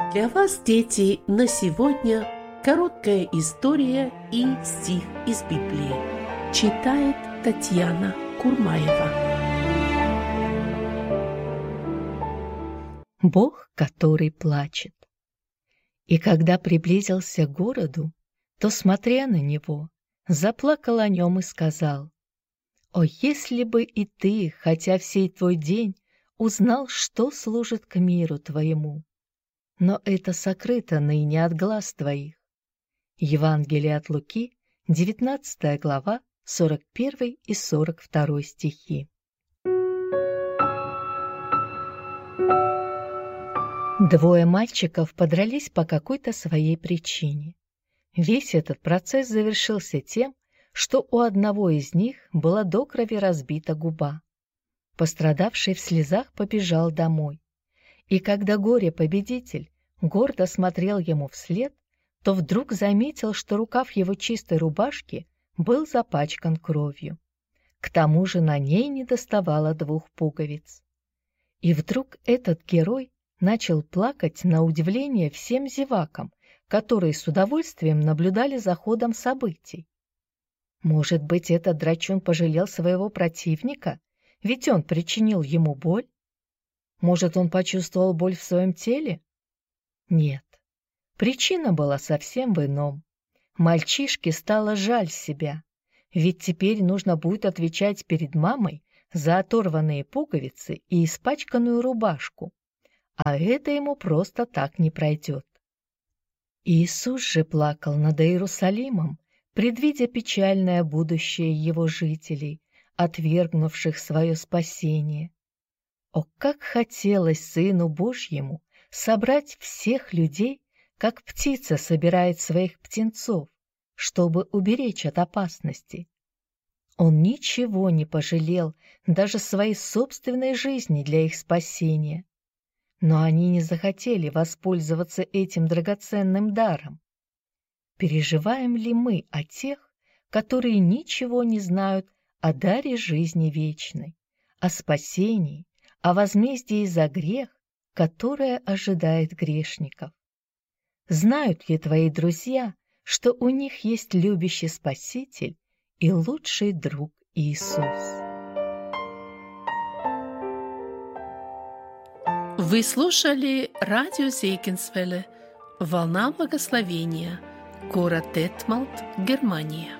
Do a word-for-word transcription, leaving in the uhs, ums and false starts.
Для вас, дети, на сегодня короткая история и стих из Библии. Читает Татьяна Курмаева. Бог, который плачет. И когда приблизился к городу, то, смотря на него, заплакал о нем и сказал: «О, если бы и ты, хотя всей твой день, узнал, что служит к миру твоему! Но это сокрыто ныне от глаз твоих». Евангелие от Луки, девятнадцатая глава, сорок первый и сорок второй стихи. Двое мальчиков подрались по какой-то своей причине. Весь этот процесс завершился тем, что у одного из них была до крови разбита губа. Пострадавший в слезах побежал домой. И когда горе-победитель гордо смотрел ему вслед, то вдруг заметил, что рукав его чистой рубашки был запачкан кровью. К тому же на ней недоставало двух пуговиц. И вдруг этот герой начал плакать на удивление всем зевакам, которые с удовольствием наблюдали за ходом событий. Может быть, этот драчун пожалел своего противника, ведь он причинил ему боль? Может, он почувствовал боль в своем теле? Нет, причина была совсем в ином. Мальчишке стало жаль себя, ведь теперь нужно будет отвечать перед мамой за оторванные пуговицы и испачканную рубашку, а это ему просто так не пройдет. Иисус же плакал над Иерусалимом, предвидя печальное будущее его жителей, отвергнувших свое спасение. О, как хотелось Сыну Божьему собрать всех людей, как птица собирает своих птенцов, чтобы уберечь от опасности. Он ничего не пожалел, даже своей собственной жизни для их спасения. Но они не захотели воспользоваться этим драгоценным даром. Переживаем ли мы о тех, которые ничего не знают о даре жизни вечной, о спасении, о возмездии за грех, которое ожидает грешников? Знают ли твои друзья, что у них есть любящий Спаситель и лучший друг Иисус? Вы слушали радио Зейгенсвелле «Волна благословения», город Детмалт, Германия.